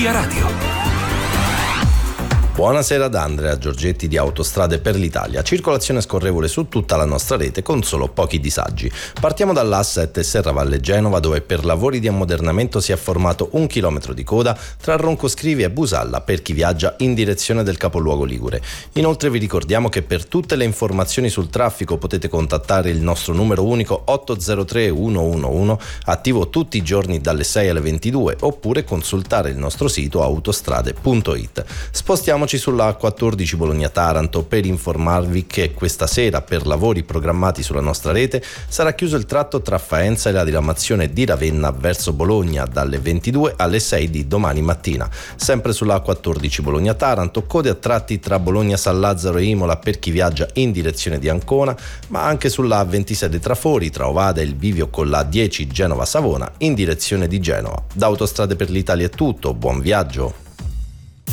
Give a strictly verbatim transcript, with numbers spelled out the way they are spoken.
Energia Radio. Buonasera da Andrea Giorgetti di Autostrade per l'Italia. Circolazione scorrevole su tutta la nostra rete con solo pochi disagi. Partiamo dall'A sette Serravalle Genova, dove per lavori di ammodernamento si è formato un chilometro di coda tra Roncoscrivi e Busalla per chi viaggia in direzione del capoluogo ligure. Inoltre vi ricordiamo che per tutte le informazioni sul traffico potete contattare il nostro numero unico otto zero tre uno uno uno, attivo tutti i giorni dalle sei alle ventidue, oppure consultare il nostro sito autostrade punto it. Spostiamo sulla A quattordici Bologna-Taranto per informarvi che questa sera, per lavori programmati sulla nostra rete, sarà chiuso il tratto tra Faenza e la diramazione di Ravenna verso Bologna dalle ventidue alle sei di domani mattina. Sempre sulla A quattordici Bologna-Taranto, code a tratti tra Bologna-San Lazzaro e Imola per chi viaggia in direzione di Ancona, ma anche sulla A ventisei dei Trafori tra Ovada e il bivio con la A dieci Genova-Savona in direzione di Genova. Da Autostrade per l'Italia è tutto, buon viaggio!